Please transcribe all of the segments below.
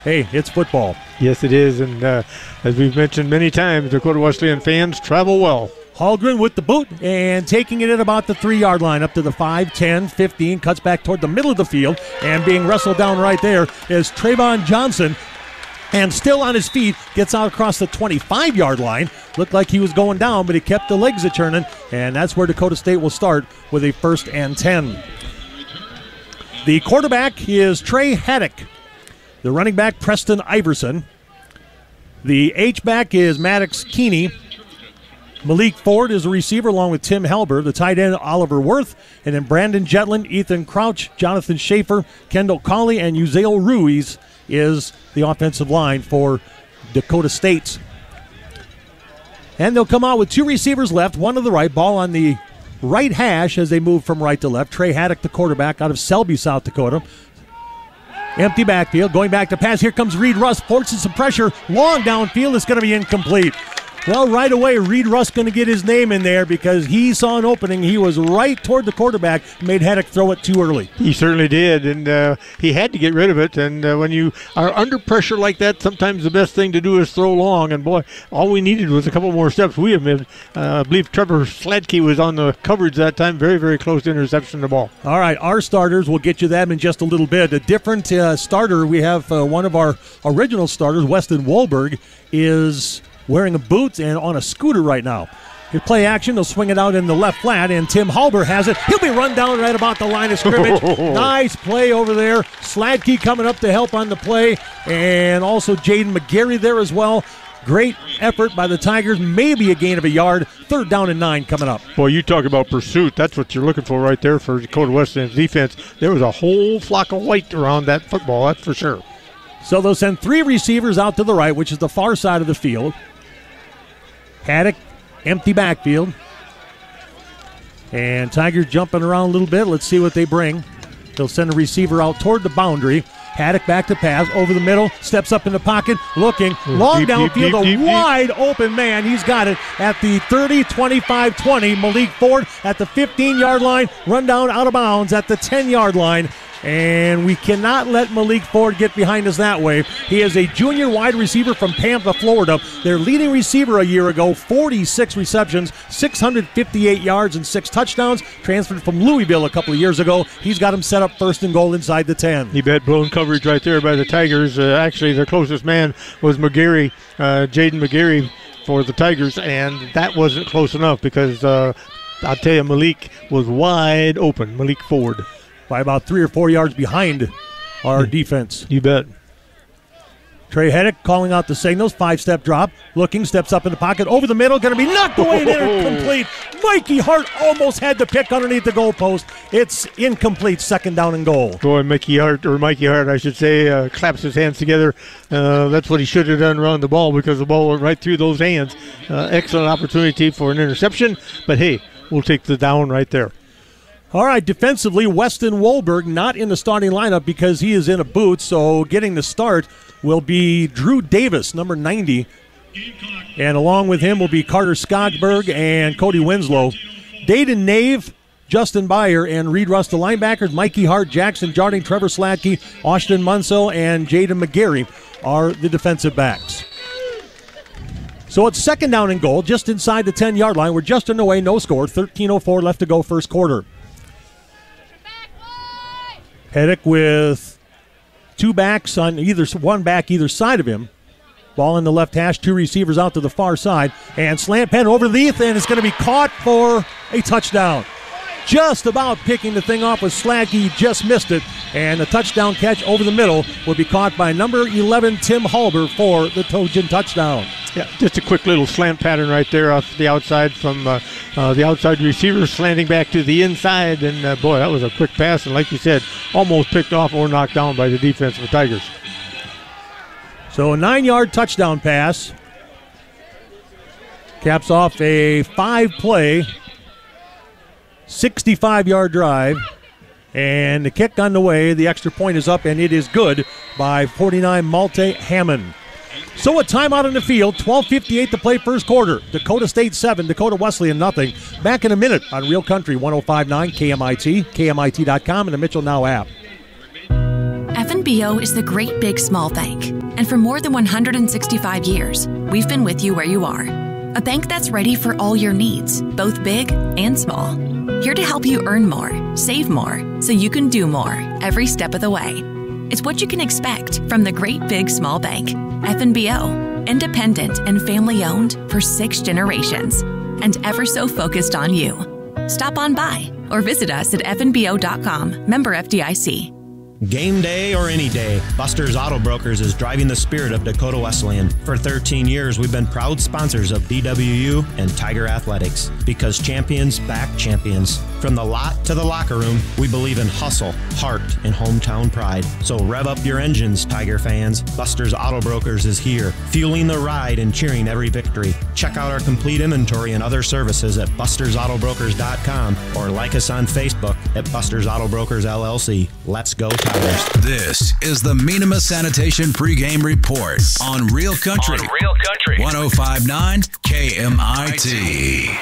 Hey, it's football. Yes, it is, and as we've mentioned many times, Dakota Wesleyan fans travel well. Hallgren with the boot and taking it at about the 3-yard line up to the 5, 10, 15, cuts back toward the middle of the field, and being wrestled down right there is Trayvon Johnson, and still on his feet, gets out across the 25-yard line. Looked like he was going down, but he kept the legs a-turning, and that's where Dakota State will start with a 1st and 10. The quarterback is Trey Haddock. The running back, Preston Iverson. The H-back is Maddox Keeney. Malik Ford is a receiver along with Tim Halber. The tight end, Oliver Worth. And then Brandon Jetland, Ethan Crouch, Jonathan Schaefer, Kendall Colley, and Uziel Ruiz is the offensive line for Dakota State. And they'll come out with 2 receivers left, one to the right, ball on the right hash as they move from right to left. Trey Haddock, the quarterback, out of Selby, South Dakota. Empty backfield, going back to pass. Here comes Reed Russ, forces some pressure. Long downfield, it's going to be incomplete. Well, right away, Reed Russ going to get his name in there because he saw an opening. He was right toward the quarterback, made Haddock throw it too early. He certainly did, and he had to get rid of it. And when you are under pressure like that, sometimes the best thing to do is throw long. And, boy, all we needed was a couple more steps. We have been, I believe Trevor Sladke was on the coverage that time. Very, very close to interception of the ball. All right, our starters, we'll get you them in just a little bit. A different starter, we have one of our original starters, Weston Wahlberg, is wearing a boot and on a scooter right now. He'll play action. They'll swing it out in the left flat, and Tim Halber has it. He'll be run down right about the line of scrimmage. Nice play over there. Sladke coming up to help on the play, and also Jaden McGarry there as well. Great effort by the Tigers. Maybe a gain of a yard. 3rd down and 9 coming up. Boy, you talk about pursuit. That's what you're looking for right there for Dakota Wesleyan's defense. There was a whole flock of white around that football, that's for sure. So they'll send 3 receivers out to the right, which is the far side of the field. Haddock, empty backfield. And Tigers jumping around a little bit. Let's see what they bring. They'll send a receiver out toward the boundary. Haddock back to pass, over the middle, steps up in the pocket, looking, long downfield, a wide open man. He's got it at the 30, 25, 20. Malik Ford at the 15-yard line, run down out of bounds at the 10-yard line. And we cannot let Malik Ford get behind us that way. He is a junior wide receiver from Pampa, Florida. Their leading receiver a year ago, 46 receptions, 658 yards, and 6 touchdowns. Transferred from Louisville a couple of years ago. He's got him set up 1st and goal inside the 10. You bet. Blown coverage right there by the Tigers. Actually, their closest man was McGarry, Jaden McGarry for the Tigers, and that wasn't close enough because I'll tell you, Malik was wide open, Malik Ford. By about 3 or 4 yards behind our defense. You bet. Trey Haddock calling out the signals. 5-step drop. Looking, steps up in the pocket. Over the middle. Going to be knocked away and incomplete. Mikey Hart almost had the pick underneath the goalpost. It's incomplete. 2nd down and goal. Boy, Mikey Hart, I should say, claps his hands together. That's what he should have done around the ball because the ball went right through those hands. Excellent opportunity for an interception. But, hey, we'll take the down right there. All right, defensively, Weston Wahlberg not in the starting lineup because he is in a boot, so getting the start will be Drew Davis, number 90. And along with him will be Carter Skogberg and Cody Winslow. Dayton Nave, Justin Byer, and Reed Russ, the linebackers. Mikey Hart, Jackson Jarding, Trevor Sladke, Austin Munsell, and Jaden McGarry are the defensive backs. So it's 2nd down and goal, just inside the 10-yard line. We're just underway, no score. 13:04 left to go, 1st quarter. Haddock with 2 backs on one back either side of him. Ball in the left hash, 2 receivers out to the far side. And slant pen over the Leith, and it's going to be caught for a touchdown. Just about picking the thing off with Sladke. He just missed it. And the touchdown catch over the middle will be caught by number 11, Tim Halber, for the Trojan touchdown. Yeah, just a quick little slant pattern right there off the outside from the outside receiver slanting back to the inside. And, boy, that was a quick pass. And like you said, almost picked off or knocked down by the defense of the Tigers. So a 9-yard touchdown pass. Caps off a 5-play, 65-yard drive. And the kick on the way. The extra point is up, and it is good by 49 Malte Hammond. So a timeout on the field, 12:58 to play 1st quarter. Dakota State 7, Dakota Wesleyan nothing. Back in a minute on Real Country 105.9 KMIT, KMIT.com, and the Mitchell Now app. F&B FNBO is the great big small bank. And for more than 165 years, we've been with you where you are. A bank that's ready for all your needs, both big and small. Here to help you earn more, save more, so you can do more every step of the way. It's what you can expect from the great big small bank. FNBO, independent and family owned for 6 generations, and ever so focused on you. Stop on by or visit us at fnbo.com. Member FDIC. Game day or any day, Buster's Auto Brokers is driving the spirit of Dakota Wesleyan. For 13 years, we've been proud sponsors of DWU and Tiger Athletics because champions back champions. From the lot to the locker room, we believe in hustle, heart, and hometown pride. So rev up your engines, Tiger fans. Buster's Auto Brokers is here, fueling the ride and cheering every victory. Check out our complete inventory and other services at bustersautobrokers.com or like us on Facebook at Buster's Auto Brokers LLC. Let's go, Tigers. This is the Menema Sanitation pregame report on Real Country. 105.9 KMIT.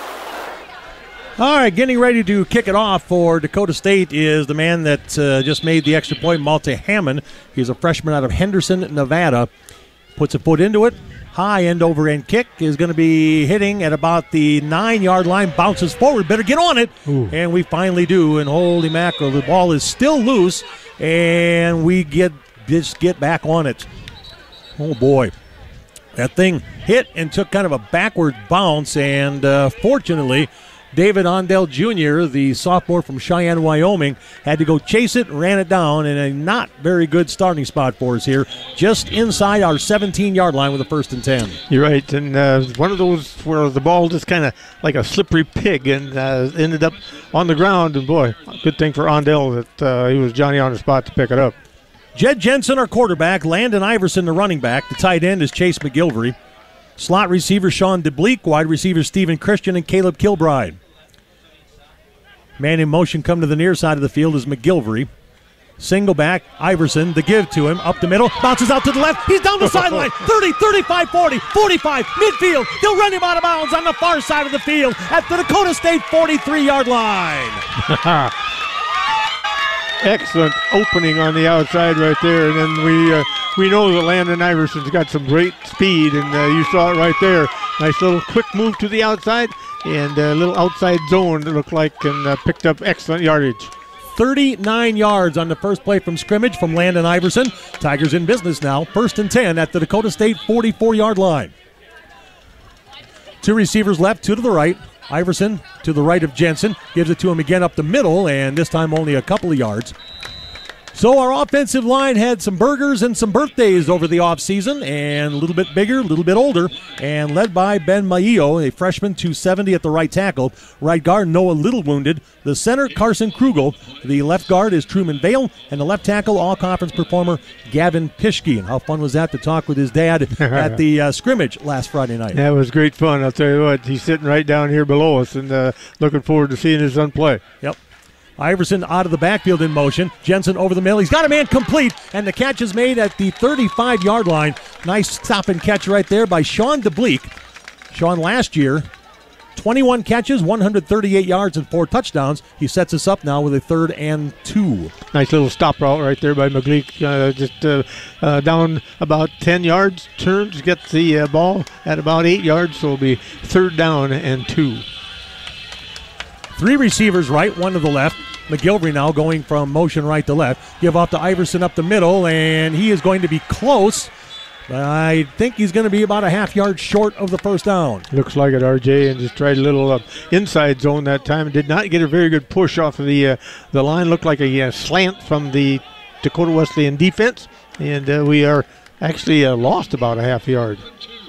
All right, getting ready to kick it off for Dakota State is the man that just made the extra point, Malte Hammond. He's a freshman out of Henderson, Nevada. Puts a foot into it. High end over end kick is going to be hitting at about the 9-yard line. Bounces forward. Better get on it. Ooh. And we finally do. And holy mackerel, the ball is still loose. And we get back on it. Oh, boy. That thing hit and took kind of a backward bounce. And fortunately, David Ondell Jr., the sophomore from Cheyenne, Wyoming, had to go chase it and ran it down in a not very good starting spot for us here, just inside our 17-yard line with a 1st and 10. You're right, and one of those where the ball just kind of like a slippery pig and ended up on the ground, and boy, good thing for Ondell that he was Johnny on the spot to pick it up. Jed Jensen, our quarterback, Landon Iverson, the running back. The tight end is Chase McGilvery. Slot receiver Sean DeBleek, wide receiver Stephen Christian, and Caleb Kilbride. Man in motion come to the near side of the field is McGilvery. Single back, Iverson, the give to him, up the middle, bounces out to the left, he's down the sideline, 30, 35, 40, 45, midfield, they'll run him out of bounds on the far side of the field at the Dakota State 43-yard line. Excellent opening on the outside right there, and then we know that Landon Iverson's got some great speed, and you saw it right there. Nice little quick move to the outside, and a little outside zone it looked like, and picked up excellent yardage. 39 yards on the first play from scrimmage from Landon Iverson. Tigers in business now, 1st and 10 at the Dakota State 44-yard line. 2 receivers left, 2 to the right. Iverson to the right of Jensen, gives it to him again up the middle, and this time only a couple of yards. So our offensive line had some burgers and some birthdays over the offseason, and a little bit bigger, a little bit older, and led by Ben Maio, a freshman, 270 at the right tackle. Right guard, Noah Little wounded. The center, Carson Krugel. The left guard is Truman Vale, and the left tackle, all-conference performer Gavin Pischke. And how fun was that to talk with his dad at the scrimmage last Friday night? That was great fun. I'll tell you what, he's sitting right down here below us, and looking forward to seeing his son play. Yep. Iverson out of the backfield in motion. Jensen over the middle. He's got a man complete, and the catch is made at the 35-yard line. Nice stop and catch right there by Sean DeBleek. Sean last year, 21 catches, 138 yards, and 4 touchdowns. He sets us up now with a 3rd and 2. Nice little stop route right there by McGleek. Just down about 10 yards, turns, gets the ball at about 8 yards, so it'll be 3rd down and 2. 3 receivers right, 1 to the left. McGilvery now going from motion right to left. Give off to Iverson up the middle, and he is going to be close. But I think he's going to be about a half yard short of the 1st down. Looks like it, RJ, and just tried a little inside zone that time. Did not get a very good push off of the line. Looked like a slant from the Dakota Wesleyan defense, and we are actually lost about a half yard.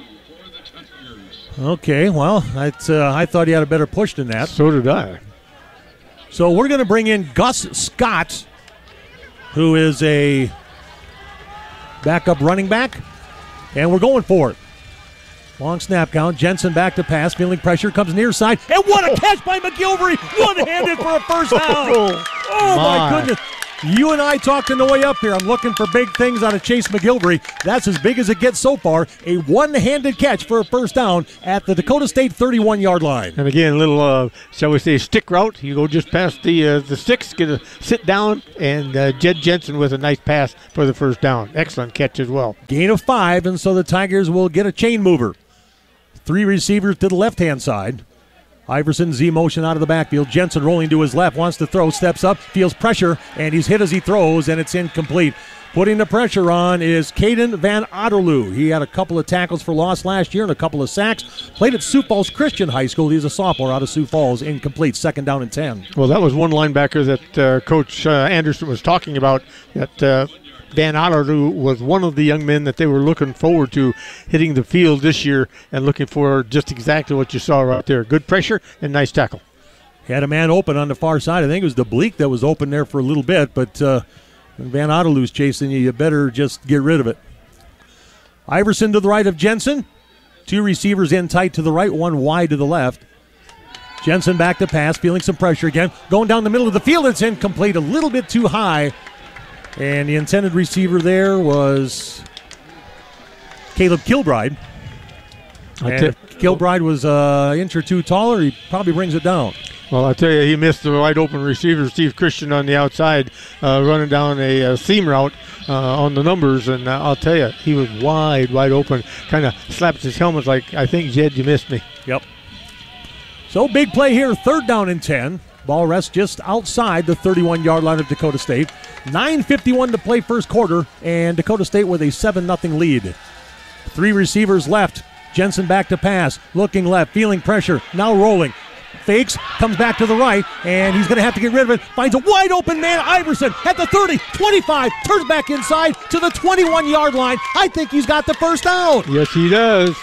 Okay, well, I thought he had a better push than that. So did I. So we're going to bring in Gus Scott, who is a backup running back, and we're going for it. Long snap count. Jensen back to pass, feeling pressure, comes near side, and what a catch by McGilvery! One-handed for a 1st down. Oh my goodness. You and I talked on the way up here. I'm looking for big things out of Chase McGilvery. That's as big as it gets so far. A one-handed catch for a first down at the Dakota State 31-yard line. And again, a little, shall we say, stick route. You go just past the sticks, get a sit down, and Jed Jensen with a nice pass for the first down. Excellent catch as well. Gain of 5, and so the Tigers will get a chain mover. 3 receivers to the left-hand side. Iverson Z-motion out of the backfield. Jensen rolling to his left, wants to throw, steps up, feels pressure, and he's hit as he throws, and it's incomplete. Putting the pressure on is Caden Van Otterloo. He had a couple of tackles for loss last year and a couple of sacks. Played at Sioux Falls Christian High School. He's a sophomore out of Sioux Falls. Incomplete, 2nd down and 10. Well, that was one linebacker that Coach Anderson was talking about, that Van Otterloo was one of the young men that they were looking forward to hitting the field this year and looking for just exactly what you saw right there. Good pressure and nice tackle. Had a man open on the far side. I think it was DeBleek that was open there for a little bit, but when Van Otterloo's chasing you, you better just get rid of it. Iverson to the right of Jensen. 2 receivers in tight to the right, 1 wide to the left. Jensen back to pass, feeling some pressure again. Going down the middle of the field, it's incomplete, a little bit too high. And the intended receiver there was Caleb Kilbride. And if Kilbride was an inch or 2 taller, he probably brings it down. Well, I tell you, he missed the wide open receiver, Steve Christian, on the outside, running down a seam route on the numbers. And I'll tell you, he was wide open. Kind of slaps his helmet like, I think, Jed, you missed me. Yep. So big play here, 3rd down and 10. Ball rests just outside the 31-yard line of Dakota State. 9:51 to play first quarter, and Dakota State with a 7-0 lead. 3 receivers left. Jensen back to pass, looking left, feeling pressure, now rolling. Fakes, comes back to the right, and he's going to have to get rid of it. Finds a wide open man, Iverson, at the 30, 25, turns back inside to the 21-yard line. I think he's got the first down. Yes, he does.